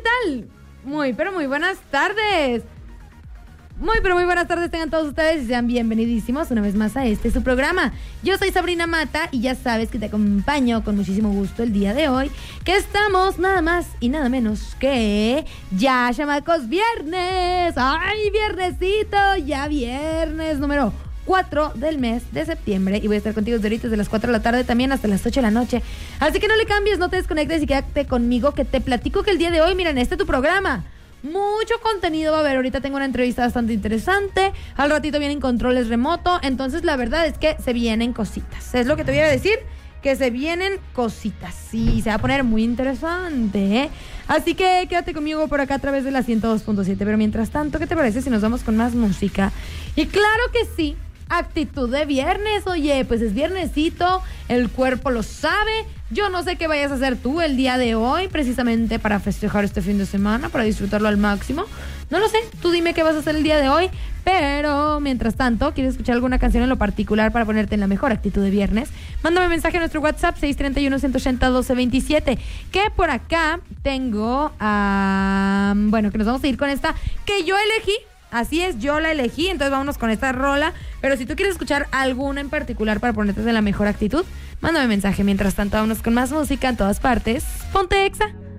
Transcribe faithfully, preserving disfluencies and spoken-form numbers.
tal? Muy, pero muy buenas tardes. Muy, pero muy buenas tardes tengan todos ustedes y sean bienvenidísimos una vez más a este su programa. Yo soy Sabrina Mata y ya sabes que te acompaño con muchísimo gusto el día de hoy, que estamos nada más y nada menos que ya, chamacos, viernes. ¡Ay, viernesito! Ya viernes número cuatro del mes de septiembre y voy a estar contigo desde ahorita desde las cuatro de la tarde también hasta las ocho de la noche. Así que no le cambies, no te desconectes y quédate conmigo que te platico que el día de hoy, miren, este es tu programa. Mucho contenido va a haber. Ahorita tengo una entrevista bastante interesante. Al ratito vienen controles remoto. Entonces la verdad es que se vienen cositas. Es lo que te voy a decir, que se vienen cositas. Sí, se va a poner muy interesante, ¿eh? Así que quédate conmigo por acá a través de la ciento dos punto siete. Pero mientras tanto, ¿qué te parece si nos vamos con más música? Y claro que sí, actitud de viernes. Oye, pues es viernesito, el cuerpo lo sabe. Yo no sé qué vayas a hacer tú el día de hoy, precisamente para festejar este fin de semana, para disfrutarlo al máximo. No lo sé, tú dime qué vas a hacer el día de hoy. Pero, mientras tanto, ¿quieres escuchar alguna canción en lo particular para ponerte en la mejor actitud de viernes? Mándame mensaje a nuestro WhatsApp seis tres uno, uno ocho cero, uno dos dos siete. Que por acá tengo, a, bueno, que nos vamos a ir con esta que yo elegí. Así es, yo la elegí, entonces vámonos con esta rola. Pero si tú quieres escuchar alguna en particular para ponerte en la mejor actitud, mándame mensaje. Mientras tanto, vámonos con más música en todas partes. Ponte Exa.